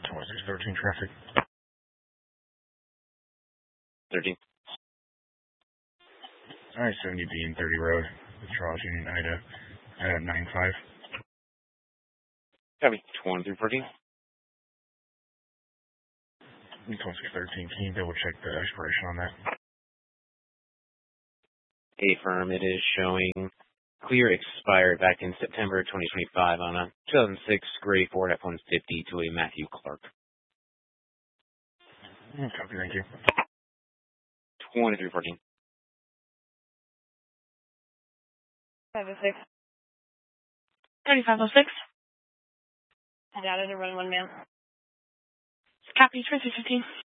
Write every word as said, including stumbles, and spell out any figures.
twenty-six thirteen traffic. thirteen. Alright, seventy B and thirty Road, Withdrawals Union, Ida, at nine five. Copy. twenty-three fourteen. twenty-six thirteen, can you double check the expiration on that? Affirm, it is showing clear expired back in September twenty twenty-five on a two thousand six Gray Ford F one fifty to a Matthew Clark. Copy, thank you. twenty-three fourteen. five oh six. thirty-five oh six. I got it, a run one man. Copy, twenty-six fifteen.